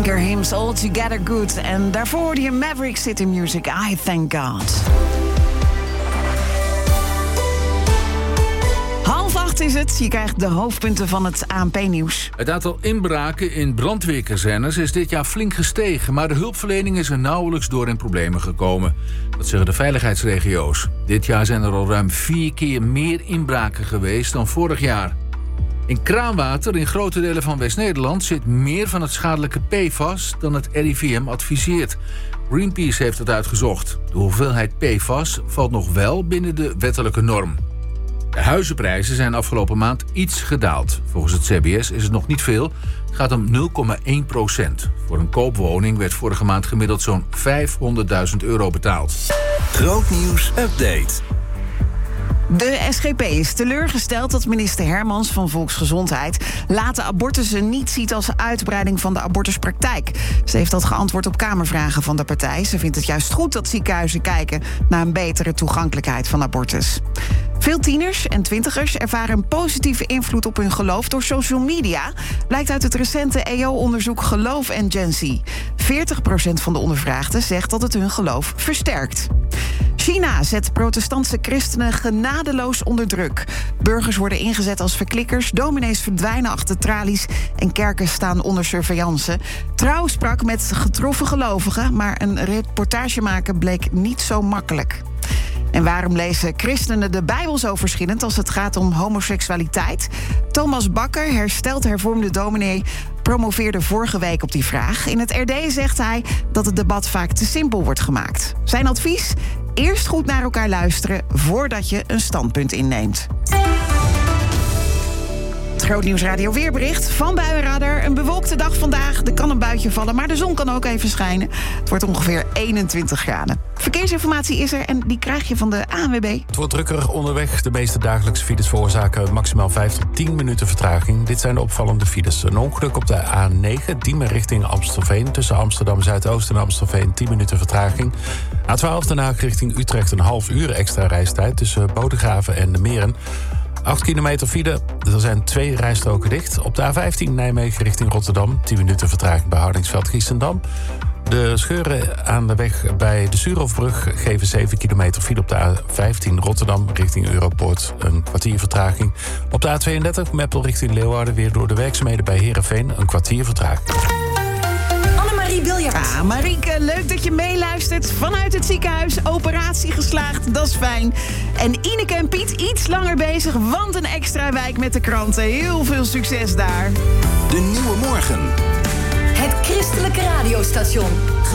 Anchor Hymns All Together Good. En daarvoor hoorde je Maverick City Music, I Thank God. 7:30 is het. Je krijgt de hoofdpunten van het ANP-nieuws. Het aantal inbraken in brandweerkazernes is dit jaar flink gestegen, maar de hulpverlening is er nauwelijks door in problemen gekomen. Dat zeggen de veiligheidsregio's. Dit jaar zijn er al ruim 4 keer meer inbraken geweest dan vorig jaar. In kraanwater in grote delen van West-Nederland zit meer van het schadelijke PFAS dan het RIVM adviseert. Greenpeace heeft het uitgezocht. De hoeveelheid PFAS valt nog wel binnen de wettelijke norm. De huizenprijzen zijn afgelopen maand iets gedaald. Volgens het CBS is het nog niet veel. Het gaat om 0,1%. Voor een koopwoning werd vorige maand gemiddeld zo'n €500.000 betaald. Grootnieuws update. De SGP is teleurgesteld dat minister Hermans van Volksgezondheid late abortussen niet ziet als uitbreiding van de abortuspraktijk. Ze heeft dat geantwoord op Kamervragen van de partij. Ze vindt het juist goed dat ziekenhuizen kijken naar een betere toegankelijkheid van abortus. Veel tieners en twintigers ervaren een positieve invloed op hun geloof door social media, blijkt uit het recente EO-onderzoek Geloof en Gen Z. 40% van de ondervraagden zegt dat het hun geloof versterkt. China zet protestantse christenen genadeloos onder druk. Burgers worden ingezet als verklikkers, dominees verdwijnen achter tralies en kerken staan onder surveillance. Trouw sprak met getroffen gelovigen, maar een reportage maken bleek niet zo makkelijk. En waarom lezen christenen de Bijbel zo verschillend als het gaat om homoseksualiteit? Thomas Bakker, hersteld hervormde dominee, promoveerde vorige week op die vraag. In het RD zegt hij dat het debat vaak te simpel wordt gemaakt. Zijn advies? Eerst goed naar elkaar luisteren voordat je een standpunt inneemt. Het Grootnieuws Radio weerbericht van Buienradar. Een bewolkte dag vandaag. Er kan een buitje vallen, maar de zon kan ook even schijnen. Het wordt ongeveer 21 graden. Verkeersinformatie is er en die krijg je van de ANWB. Het wordt drukker onderweg. De meeste dagelijkse files veroorzaken maximaal 5 tot 10 minuten vertraging. Dit zijn de opvallende files. Een ongeluk op de A9, Diemen richting Amstelveen. Tussen Amsterdam Zuidoost en Amstelveen 10 minuten vertraging. A12 Den Haag richting Utrecht een half uur extra reistijd tussen Bodegraven en de Meren. 8 kilometer file, er zijn 2 rijstroken dicht. Op de A15 Nijmegen richting Rotterdam, 10 minuten vertraging bij Hardingsveld-Giessendam. De scheuren aan de weg bij de Suurhofbrug geven 7 kilometer file op de A15 Rotterdam richting Europoort. Een kwartier vertraging. Op de A32 Meppel richting Leeuwarden weer door de werkzaamheden bij Heerenveen. Een kwartier vertraging. Annemarie Biljart. Ah, Marieke, leuk dat je meeluistert vanuit het ziekenhuis. Operatie geslaagd, dat is fijn. En Ineke en Piet iets langer bezig, want een extra wijk met de kranten. Heel veel succes daar. De Nieuwe Morgen. Het christelijke radiostation.